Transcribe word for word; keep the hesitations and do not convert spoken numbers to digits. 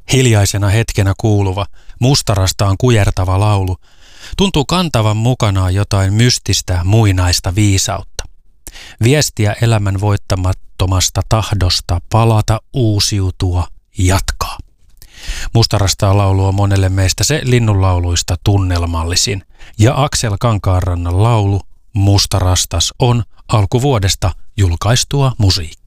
Hiljaisena hetkenä kuuluva, mustarastaan kujertava laulu tuntuu kantavan mukanaan jotain mystistä muinaista viisautta. Viestiä elämän voittamattomasta tahdosta palata, uusiutua, jatkaa. Mustarastaan laulu on monelle meistä se linnunlauluista tunnelmallisin, ja Aksel Kankaanrannan laulu Mustarastas on alkuvuodesta julkaistua musiikkia.